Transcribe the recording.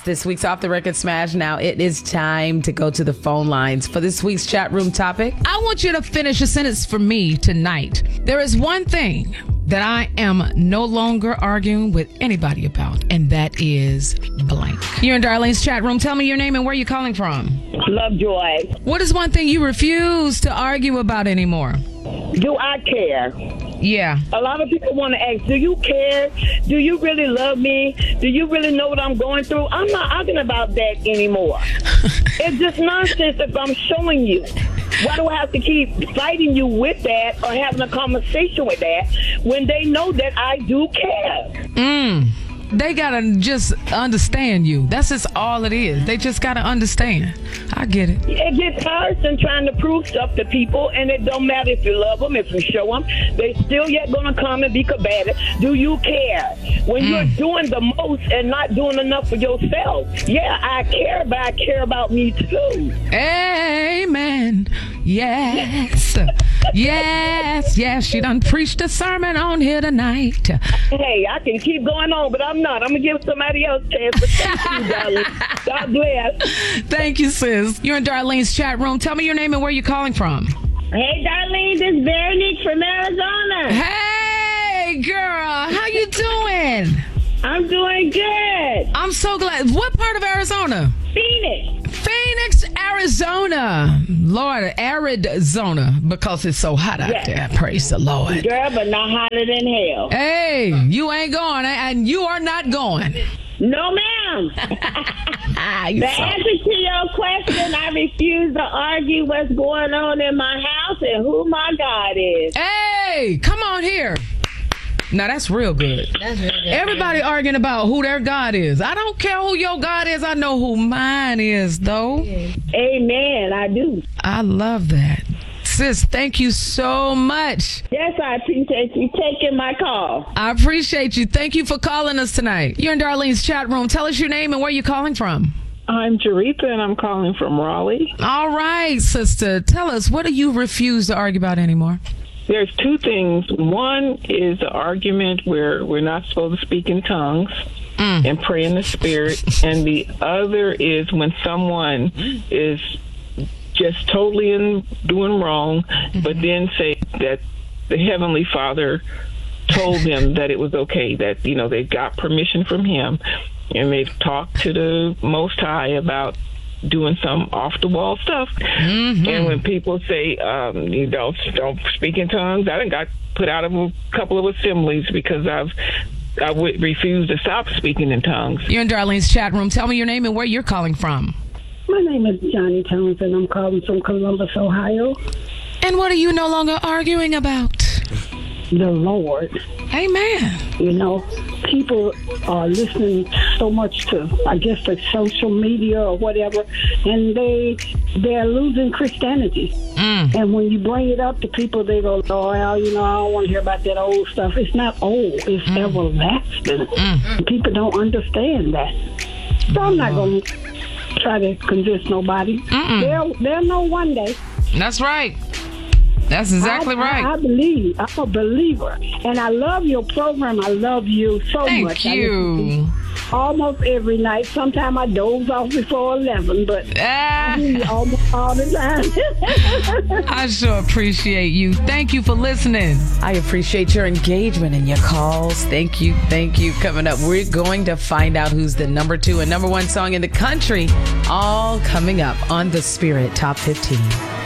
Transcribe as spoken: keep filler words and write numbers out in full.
this week's Off the Record Smash. Now it is time to go to the phone lines for this week's chat room topic. I want you to finish a sentence for me tonight. There is one thing that I am no longer arguing with anybody about, and that is blank. You're in Darlene's chat room. Tell me your name and where you're calling from. Lovejoy. What is one thing you refuse to argue about anymore? Do I care? Yeah. A lot of people want to ask, do you care? Do you really love me? Do you really know what I'm going through? I'm not arguing about that anymore. It's just nonsense if I'm showing you. Why do I have to keep fighting you with that or having a conversation with that when they know that I do care? Mm. They gotta just understand you. That's just all it is. They just gotta understand. I get it. It gets tiresome trying to prove stuff to people, and it don't matter if you love them, if you show them. They still yet gonna come and be combative. Do you care? When mm. you're doing the most and not doing enough for yourself. Yeah, I care, but I care about me too. Amen. Yes. Yes, yes. She done preached a sermon on here tonight. Hey, I can keep going on, but I'm not. I'm going to give somebody else a chance. But thank you, darling. God bless. Thank you, sis. You're in Darlene's chat room. Tell me your name and where you're calling from. Hey, Darlene. This is Veronique from Arizona. Hey, girl. How you doing? I'm doing good. I'm so glad. What part of Arizona? Phoenix. Phoenix, Arizona. Lord, arid zona because it's so hot out yes. there. Praise the Lord. Girl, but not hotter than hell. Hey, you ain't going, and you are not going. No, ma'am. The so- answer to your question, I refuse to argue what's going on in my house and who my God is. Hey, come on here. Now, that's real good. That's real good. Everybody arguing about who their God is. I don't care who your God is. I know who mine is, though. Amen. I do. I love that. Sis, thank you so much. Yes, I appreciate you taking my call. I appreciate you. Thank you for calling us tonight. You're in Darlene's chat room. Tell us your name and where you're calling from. I'm Jaretha, and I'm calling from Raleigh. All right, sister. Tell us, what do you refuse to argue about anymore? There's two things. One is the argument where we're not supposed to speak in tongues mm. and pray in the Spirit. And the other is when someone is just totally in doing wrong, mm-hmm. but then say that the Heavenly Father told them that it was okay, that, you know, they got permission from Him, and they've talked to the Most High about doing some off-the-wall stuff. Mm-hmm. And when people say, um, you don't, don't speak in tongues, I done got put out of a couple of assemblies because I've I would refuse to stop speaking in tongues. You're in Darlene's chat room. Tell me your name and where you're calling from. My name is Johnny Townsend. I'm calling from Columbus, Ohio. And what are you no longer arguing about? The Lord. Amen. You know, people are listening so much to, I guess, the social media or whatever, and they, they're losing Christianity. Mm. And when you bring it up to people, they go, oh, well, you know, I don't want to hear about that old stuff. It's not old. It's mm. everlasting. Mm. People don't understand that. So I'm not going to try to convince nobody. Mm-mm. They'll, they'll know one day. That's right. That's exactly I, right. I, I believe. I'm a believer. And I love your program. I love you so Thank much. Thank you. Almost every night. Sometimes I doze off before eleven, but ah. I hear you almost all the time. I sure appreciate you. Thank you for listening. I appreciate your engagement and your calls. Thank you. Thank you. Coming up, we're going to find out who's the number two and number one song in the country. All coming up on The Spirit Top fifteen.